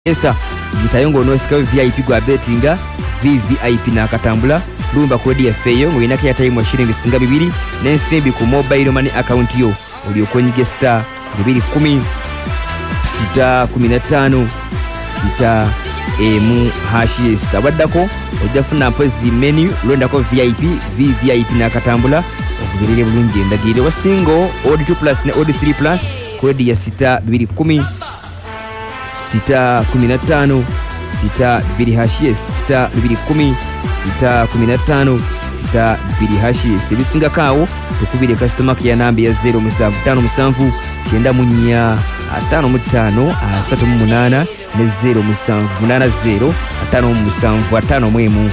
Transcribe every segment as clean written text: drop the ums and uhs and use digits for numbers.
Esa gitayongo no sikawe VIP gwa bettinga VVIP na katambula lumba kodi ya feyo ngwina kya time shilingi singa 2 n'ensimbi ku mobile money account yo oli okwenyige star 210 sita 15 sita emu hashes abaddako ojafuna mpezi menu londako VIP VVIP na katambula okubirire bulungi endagire wa single odd 2 plus ne odd 3 plus kodi ya sita 210 sita 15 sita 2 hashes sita 210 sita 15 sita 2 hashes bisinga kawo tukubire customer ya namba ya 0757 kyenda munya 55 38 ne 0780 57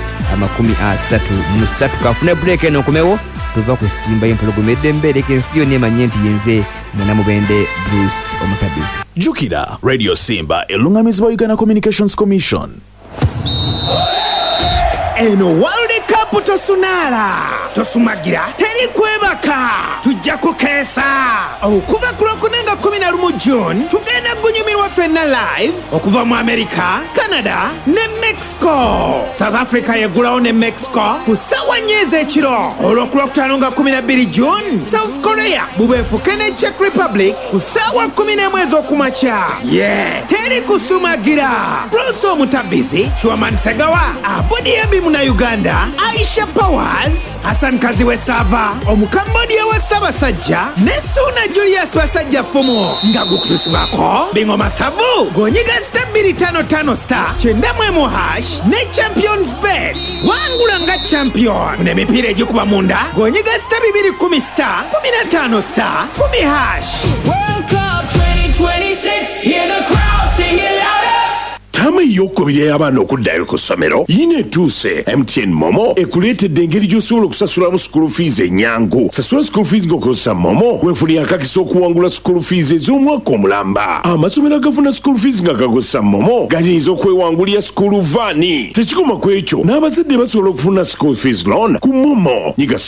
53 kafuna break eno komewo tuva ku simba yempologomedde mbere kensiyo ne manyenti yenze mwana mubende Bruce Omutabizi. Jukira Radio Simba elungamizibwa Uganda Communications Commission. Eno World Cup tosunala tosumagira teri kwebaka tujja kukesa okuva ku Lwokunanga 11 June tugenda gunyumirwa fenna live okuva mu America, Canada ne Mexico. South Africa yegulawo ne Mexico ku sawa nyeze ekiro. Olw'okulwokutaano nga 12 June South Korea bubeefuke ne Czech Republic ku sawa 11 ez'okumakya. Teri kusumagira. Bruce Omutabizi, Chwaman Segawa, Abudi Ebimu na Uganda, Aisha Powers, Hassan Kaziwe Sava, Omukambodia wa Sabasajja, Nesuna Julius Basajja Fumo, nga gukutusibako, Bingo Masavu, gonyiga star 255 star, chendamwemu hash, ne Champions Bet. Wangula nga champion, ne mipire jikuba munda, gonyiga star 210 star, 15 star, 10 hash. World Cup 2026, hear the crowd sing it louder. Tama yokubiri y'abaana okuddayo ku ssomero yine tuuse MTN Momo ekuleetedde engeri gy'osobola okusasulamu school fees ennyangu. Sasula school fees ng'okozesa Momo weefulira akakisa okuwangula school fees ez'omwaka omulamba. Amasomero agafuna school fees nga gakozesa Momo gayinza okwewangulira school vaani. Tekikoma ku ekyo n'abazadde basobola okufuna school fees loan ku Momo. Nyiga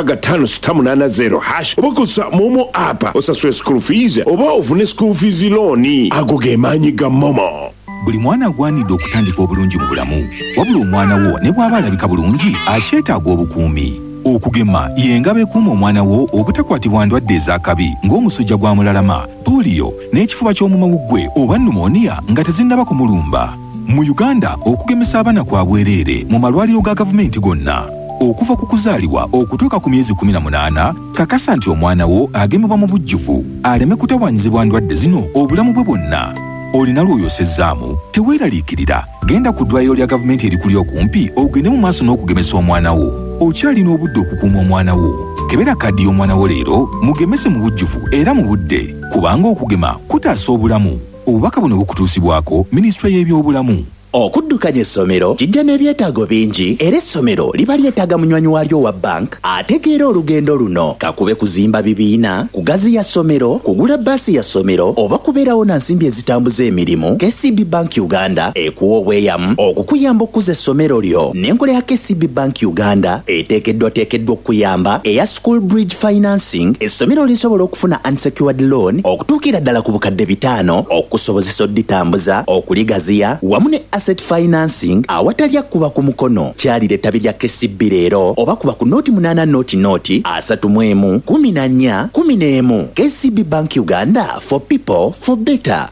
*56880# oba kozesa Momo app osasule school fees oba ofune school fees loan. Ago ge maanyi ga Momo. Buli mwana agwanidde okutandika obulungi mu bulamu wabula omwana wo ne bw'aba alabika bulungi akyetaaga obukuumi. Okugema y'engabo ekuuma omwana wo obutakwatibwa ndwadde ez'akabi ng'omusujja gwa mulalama, poliyo n'ekifuba ky'omumawuggwe oba pneumonia nga tezinnaba kumulumba. Mu Uganda okugemesa abaana kwa bwereere mu malwaliro ga gavumenti gonna. Okuva ku kuzaalibwa okutuuka ku myezi 18 kakasa nti omwana wo agemebwa mu bujjuvu aleme kutawaanyizibwa ndwadde zino obulamu bwe bwonna. Olina lw'oyosezzaamu teweeraliikirira genda ku ddwaliro lya gavumenti erikuli okumpi ogende mu maaso n'okugemesa omwana wo. Okyalina obudde okukuuma omwana wo. Kebera kaddi y'omwana wo leero mugemese mu bujjuvu era mu budde kubanga okugema kutaasa obulamu. Obubaka buno bukutuusibwako Minisitule y'ebyobulamu. Okuddukanya essomero kijja n'ebyetaago bingi era essomero liba lyetaaga munywanyi waalyo wa bank ategeera olugendo luno kakube kuzimba bibiina, kugaziya ssomero, kugula bbaasi ya ssomero oba kubeerawo na nsimbi ezitambuza emirimu. KCB Bank Uganda ekuwa obweyamu okukuyamba okuza essomero lyo n'enkola ya KCB Bank Uganda eteekeddwa okuyamba eya School Bridge Financing. Essomero lisobola okufuna unsecured loan okutuukira ddala ku bukadde 5 okusobozesa odditambuza okuligaziya wamu ne asset financing awatalya kuba ku mukono. Kyalira ettabi lya KCB leero oba kuba ku noti 8 noti 31 14 11. KCB Bank Uganda, for people for better.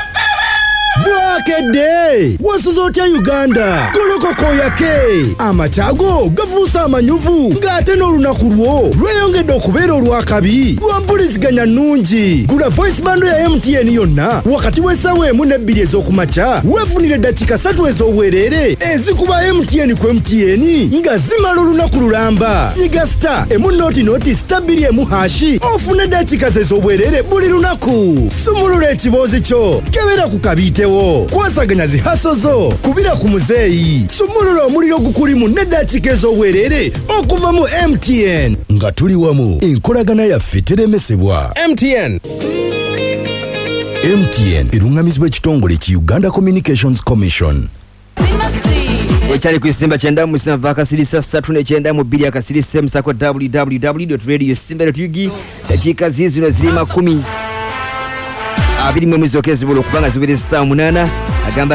Bwakedde wasuza otya Uganda kolokoko yake amachaago gafuusa amanyuvu ng'ate n'olunaku lwo lweyongedde okubeera olw'akabi lwampuliziganya nnungi. Gula voice bando ya MTN yonna wakati w'essaawa 1 ne 2 ez'okumakya weefunire eddakiika 3 ez'obwereere ezikuba MTN ku MTN nga zimala olunaku lulamba. Nyiga star emu noti star 2 hashi ofune eddakiika ez'obwereere buli lunaku. Sumulula ekiboozi kyo kebera ku kabiite kwasaganya zihasozo kubira ku muzeeyi. Sumulula omuliro gukulimu n'eddakiika ez'obwereere okuva mu MTN nga tuli wamu enkolagana yaffe teremesebwa. MTN erungamizibwa ekitongole ki Uganda Communications Commission. Wechali kuisimba chenda musimva akasirisa 392 akasirisa msako www.radiosimba.ug. dakika zino zilima 10 abiri mwezi okezi bulu kubanga zibiri saa 8 agamba